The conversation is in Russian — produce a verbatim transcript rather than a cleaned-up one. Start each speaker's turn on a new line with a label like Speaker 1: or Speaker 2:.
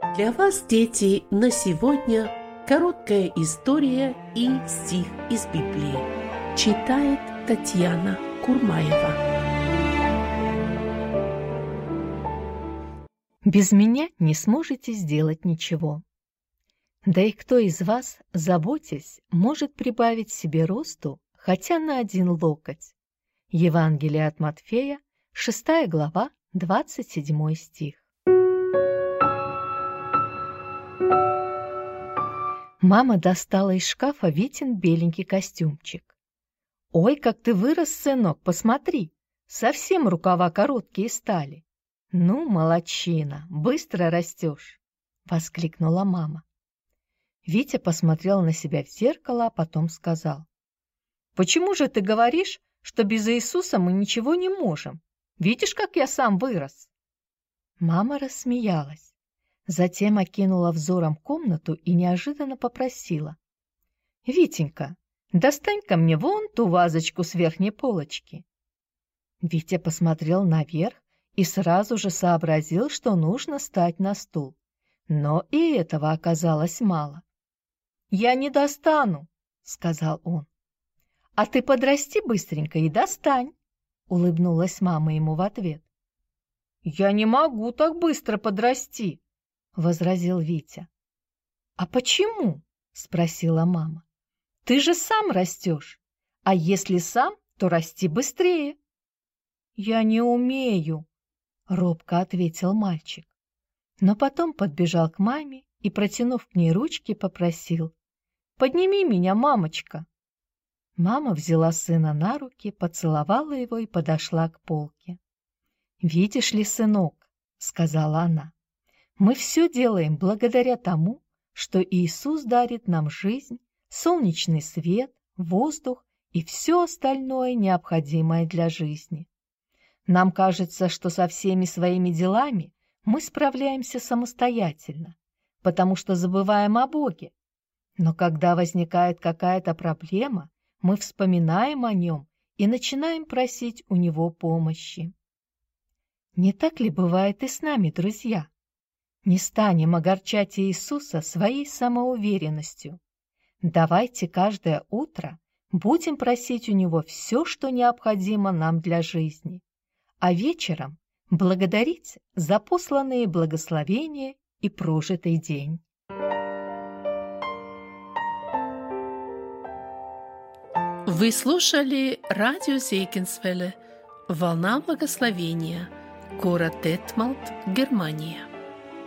Speaker 1: Для вас, дети, на сегодня короткая история и стих из Библии. Читает Татьяна Курмаева.
Speaker 2: Без меня не сможете сделать ничего. Да и кто из вас, заботясь, может прибавить себе росту хотя на один локоть? Евангелие от Матфея, шестая глава, двадцать седьмой стих. Мама достала из шкафа Витин беленький костюмчик. «Ой, как ты вырос, сынок, посмотри! Совсем рукава короткие стали!» «Ну, молодчина, быстро растешь!» — воскликнула мама. Витя посмотрел на себя в зеркало, а потом сказал: «Почему же ты говоришь, что без Иисуса мы ничего не можем? Видишь, как я сам вырос?» Мама рассмеялась, затем окинула взором комнату и неожиданно попросила: «Витенька, достань-ка мне вон ту вазочку с верхней полочки». Витя посмотрел наверх и сразу же сообразил, что нужно стать на стул. Но и этого оказалось мало. «Я не достану», — сказал он. «А ты подрасти быстренько и достань», — улыбнулась мама ему в ответ. «Я не могу так быстро подрасти», — возразил Витя. «А почему?» — спросила мама. «Ты же сам растешь, а если сам, то расти быстрее». «Я не умею», — робко ответил мальчик. Но потом подбежал к маме и, протянув к ней ручки, попросил: «Подними меня, мамочка». Мама взяла сына на руки, поцеловала его и подошла к полке. «Видишь ли, сынок, — сказала она, — мы все делаем благодаря тому, что Иисус дарит нам жизнь, солнечный свет, воздух и все остальное, необходимое для жизни. Нам кажется, что со всеми своими делами мы справляемся самостоятельно, потому что забываем о Боге. Но когда возникает какая-то проблема, мы вспоминаем о Нем и начинаем просить у Него помощи. Не так ли бывает и с нами, друзья? Не станем огорчать Иисуса своей самоуверенностью. Давайте каждое утро будем просить у Него все, что необходимо нам для жизни, а вечером благодарить за посланные благословения и прожитый день.
Speaker 1: Вы слушали радио Зейкинсвелле «Волна благословения», город Детмалт, Германия.